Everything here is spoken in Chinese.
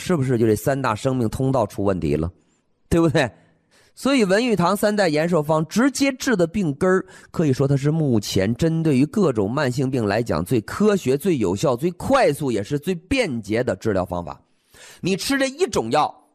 是不是就这3大生命通道出问题了？对不对？所以文玉堂3代延寿方直接治的病根儿，可以说它是目前针对于各种慢性病来讲最科学、最有效、最快速也是最便捷的治疗方法。你吃这一种药